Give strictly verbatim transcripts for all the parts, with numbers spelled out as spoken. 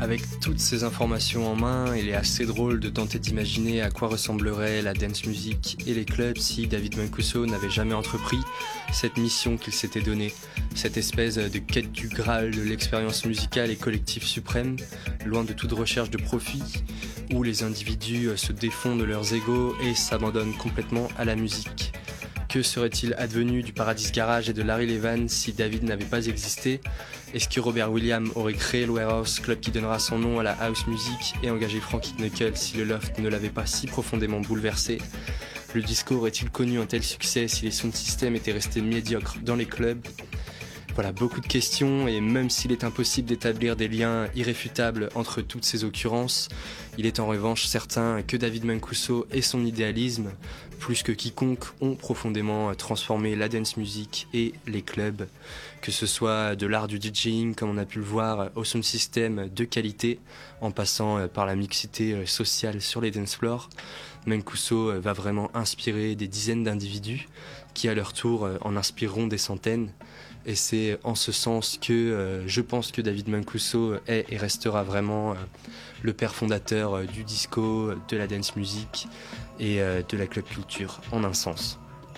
Avec toutes ces informations en main, il est assez drôle de tenter d'imaginer à quoi ressemblerait la dance music et les clubs si David Mancuso n'avait jamais entrepris cette mission qu'il s'était donnée, cette espèce de quête du Graal de l'expérience musicale et collective suprême, loin de toute recherche de profit, où les individus se défont de leurs égos et s'abandonnent complètement à la musique. Que serait-il advenu du Paradise Garage et de Larry Levan si David n'avait pas existé ? Est-ce que Robert Williams aurait créé le Warehouse Club qui donnera son nom à la house music et engagé Frankie Knuckles si le loft ne l'avait pas si profondément bouleversé ? Le disco aurait-il connu un tel succès si les sound systems étaient restés médiocres dans les clubs ? Voilà, beaucoup de questions, et même s'il est impossible d'établir des liens irréfutables entre toutes ces occurrences, il est en revanche certain que David Mancuso et son idéalisme, plus que quiconque, ont profondément transformé la dance music et les clubs, que ce soit de l'art du DJing, comme on a pu le voir, au sound system de qualité, en passant par la mixité sociale sur les dance floors. Mancuso va vraiment inspirer des dizaines d'individus qui à leur tour en inspireront des centaines. Et c'est en ce sens que euh, je pense que David Mancuso est et restera vraiment euh, le père fondateur euh, du disco, de la dance music et euh, de la club culture, en un sens.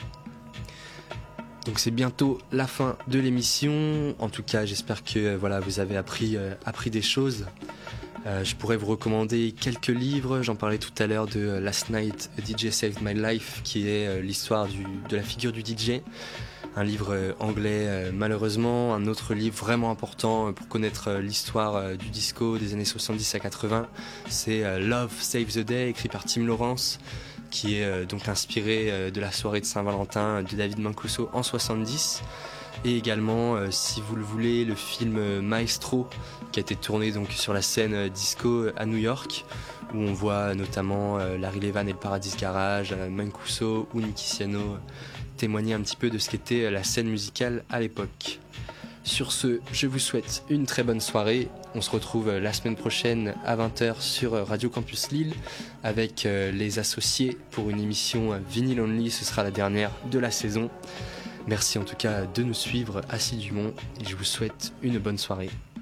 Donc c'est bientôt la fin de l'émission. En tout cas, j'espère que euh, voilà, vous avez appris, euh, appris des choses. Euh, je pourrais vous recommander quelques livres. J'en parlais tout à l'heure de Last Night a D J Saved My Life, qui est euh, l'histoire du, de la figure du D J. Un livre euh, anglais euh, malheureusement. Un autre livre vraiment important euh, pour connaître euh, l'histoire euh, du disco des années soixante-dix à quatre-vingts, c'est euh, Love Saves the Day, écrit par Tim Lawrence, qui est euh, donc inspiré euh, de la soirée de Saint-Valentin de David Mancuso en soixante-dix. Et également, euh, si vous le voulez, le film euh, Maestro, qui a été tourné donc sur la scène euh, disco à New York, où on voit notamment euh, Larry Levan et le Paradise Garage, euh, Mancuso ou Nicky Siano euh, témoigner un petit peu de ce qu'était la scène musicale à l'époque. Sur ce, je vous souhaite une très bonne soirée. On se retrouve la semaine prochaine à vingt heures sur Radio Campus Lille avec les associés pour une émission Vinyl Only. Ce sera la dernière de la saison. Merci en tout cas de nous suivre assidûment et je vous souhaite une bonne soirée.